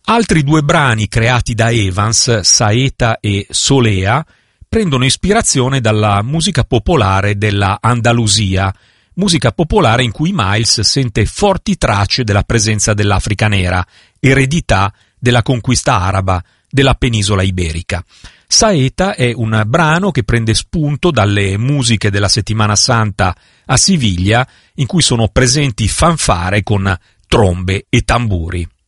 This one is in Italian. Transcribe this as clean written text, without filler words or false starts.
Altri due brani creati da Evans, Saeta e Solea, prendono ispirazione dalla musica popolare della Andalusia, musica popolare in cui Miles sente forti tracce della presenza dell'Africa nera, eredità della conquista araba della penisola iberica. Saeta è un brano che prende spunto dalle musiche della Settimana Santa a Siviglia, in cui sono presenti fanfare con trombe e tamburi.